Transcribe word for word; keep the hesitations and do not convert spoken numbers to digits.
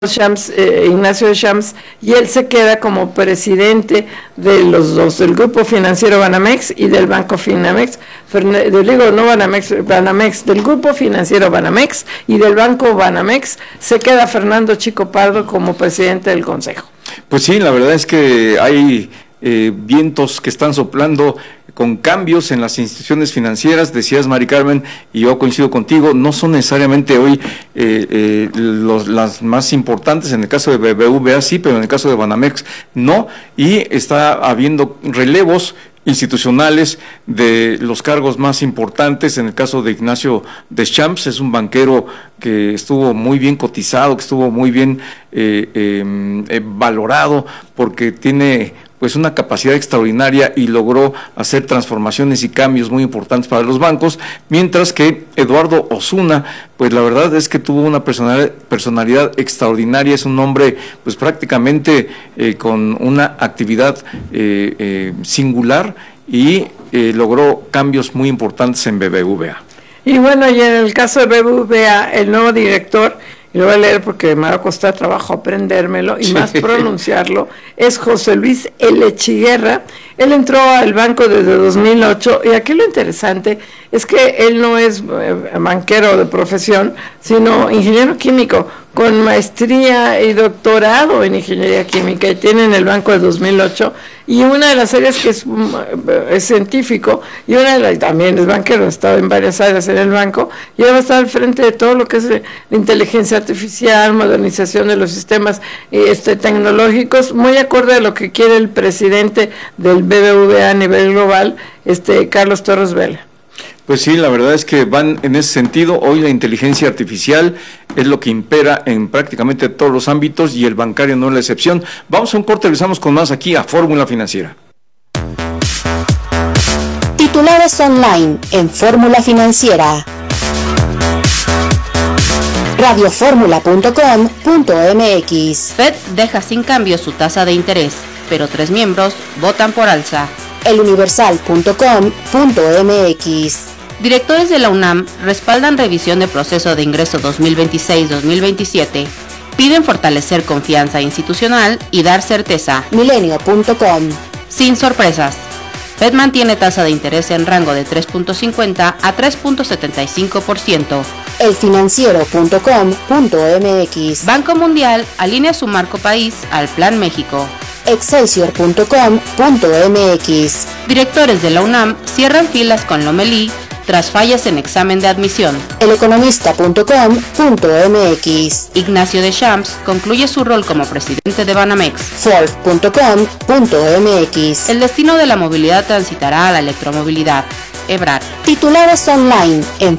Shams, eh, Ignacio Shams, y él se queda como presidente de los dos, del Grupo Financiero Banamex y del Banco Finamex, Fern- digo, no Banamex, Banamex, del Grupo Financiero Banamex y del Banco Banamex, se queda Fernando Chico Pardo como presidente del Consejo. Pues sí, la verdad es que hay eh, vientos que están soplando con cambios en las instituciones financieras. Decías, Mari Carmen, y yo coincido contigo, no son necesariamente hoy eh, eh, los, las más importantes. En el caso de B B V A sí, pero en el caso de Banamex no, y está habiendo relevos institucionales de los cargos más importantes. En el caso de Ignacio Deschamps, es un banquero que estuvo muy bien cotizado, que estuvo muy bien eh, eh, eh, valorado, porque tiene pues una capacidad extraordinaria y logró hacer transformaciones y cambios muy importantes para los bancos, mientras que Eduardo Osuna, pues la verdad es que tuvo una personalidad, personalidad extraordinaria. Es un hombre pues prácticamente eh, con una actividad eh, eh, singular y eh, logró cambios muy importantes en B B V A. Y bueno, y en el caso de B B V A, el nuevo director, y lo voy a leer porque me va a costar trabajo aprendérmelo y sí. más pronunciarlo, es José Luis Elechiguerra. Él entró al banco desde dos mil ocho, y aquí lo interesante es que él no es banquero de profesión, sino ingeniero químico, con maestría y doctorado en ingeniería química, y tiene en el banco de dos mil ocho, y una de las áreas que es, es científico, y una de las, también es banquero, ha estado en varias áreas en el banco, y ahora va a estar al frente de todo lo que es la inteligencia artificial, modernización de los sistemas este, tecnológicos, muy acorde a lo que quiere el presidente del B B V A a nivel global, este Carlos Torres Vela. Pues sí, la verdad es que van en ese sentido. Hoy la inteligencia artificial es lo que impera en prácticamente todos los ámbitos, y el bancario no es la excepción. Vamos a un corte, regresamos con más aquí a Fórmula Financiera. Titulares online en Fórmula Financiera. radio fórmula punto com punto m x. Fed deja sin cambio su tasa de interés, pero tres miembros votan por alza. el universal punto com punto m x. Directores de la UNAM respaldan revisión de proceso de ingreso dos mil veintiséis dos mil veintisiete. Piden fortalecer confianza institucional y dar certeza. milenio punto com. Sin sorpresas. Fed mantiene tasa de interés en rango de tres punto cincuenta a tres punto setenta y cinco por ciento. el financiero punto com punto m x. Banco Mundial alinea su marco país al Plan México. excelsior punto com punto m x. Directores de la UNAM cierran filas con Lomelí tras fallas en examen de admisión. el economista punto com punto m x. Ignacio Deschamps concluye su rol como presidente de Banamex. Ford punto com punto m x. El destino de la movilidad transitará a la electromovilidad. Ebrard. Titulares online en